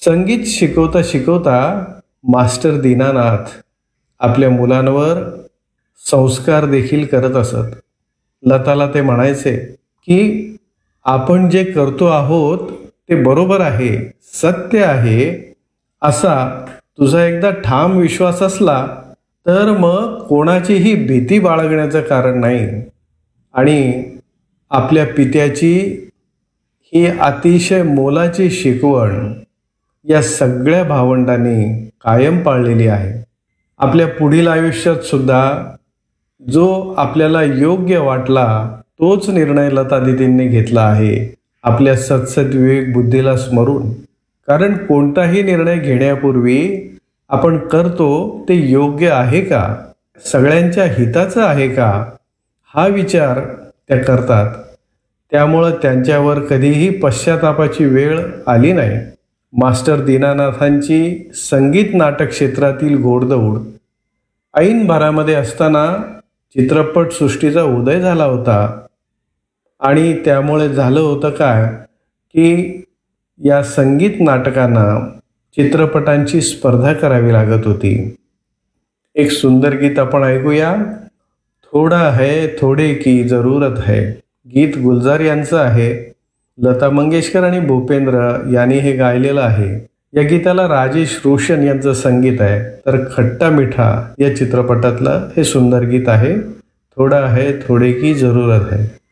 संगीत शिकवता शिकवता मास्टर दीनानाथ आपल्या मुलांवर संस्कार देखील करत असत. लताला ते म्हणायचे की आपण जे करतो आहोत ते बरोबर आहे, सत्य आहे, असा तुझा एकदा ठाम विश्वास असला तर मग कोणाचीही भीती बाळगण्याचं कारण नाही. आणि आपल्या पित्याची ही अतिशय मोलाची शिकवण या सगळ्या भावंडांनी कायम पाळलेली आहे. आपल्या पुढील आयुष्यात सुद्धा जो आपल्याला योग्य वाटला तोच निर्णय लता दीदींनी घेतला आहे, आपल्या सद्सद विवेक बुद्धीला स्मरून. कारण कोणताही निर्णय घेण्यापूर्वी आपण करतो ते योग्य आहे का, सगळ्यांच्या हिताचं आहे का, हा विचार त्या करतात. त्यामुळं त्यांच्यावर कधीही पश्चातापाची वेळ आली नाही. मास्टर दीनानाथांची संगीत नाटक क्षेत्रातील घोडदौड ऐन भरामध्ये असताना चित्रपटसृष्टीचा उदय झाला होता. आणि त्यामुळे झालं होतं काय की या संगीत नाटकांना चित्रपटांची स्पर्धा करावी लागत होती. एक सुंदर गीत आपण ऐकूया. थोडा है थोडे की जरूरत है. गीत गुलजार यांचं आहे. लता मंगेशकर आणि भूपेंद्र यांनी हे गायलेलं आहे. या गीताला राजेश रोशन यांचं संगीत आहे. तर खट्टा मिठा या चित्रपटातलं हे सुंदर गीत आहे. थोडा है थोडे की जरूरत है.